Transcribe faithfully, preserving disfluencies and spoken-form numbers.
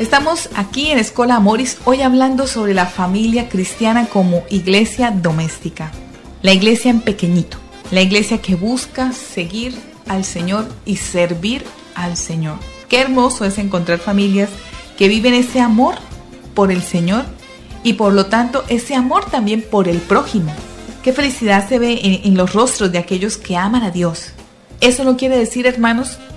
Estamos aquí en Escola Amoris hoy hablando sobre la familia cristiana como iglesia doméstica. La iglesia en pequeñito, la iglesia que busca seguir al Señor y servir al Señor. Qué hermoso es encontrar familias que viven ese amor por el Señor y por lo tanto ese amor también por el prójimo. Qué felicidad se ve en, en los rostros de aquellos que aman a Dios. Eso no quiere decir, hermanos,